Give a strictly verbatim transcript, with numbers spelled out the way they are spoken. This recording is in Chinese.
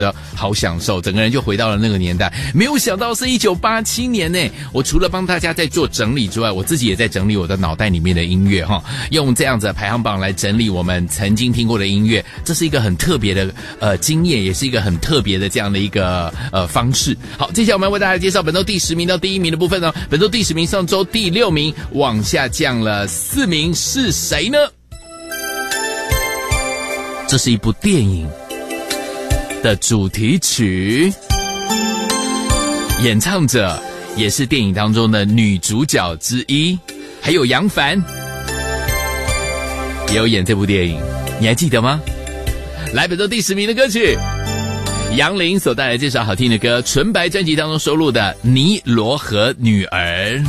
好享受，整个人就回到了那个年代。没有想到是一九八七年呢。我除了帮大家在做整理之外，我自己也在整理我的脑袋里面的音乐哈，用这样子的排行榜来整理我们曾经听过的音乐，这是一个很特别的呃经验，也是一个很特别的这样的一个呃方式。好，接下来我们为大家介绍本周第十名到第一名的部分呢。本周第十名，上周第六名，往下降了四名，是谁呢？这是一部电影的主题曲，演唱者也是电影当中的女主角之一，还有杨凡也有演这部电影，你还记得吗？来，本周第十名的歌曲，杨林所带来这首好听的歌，纯白专辑当中收录的《尼罗河女儿》。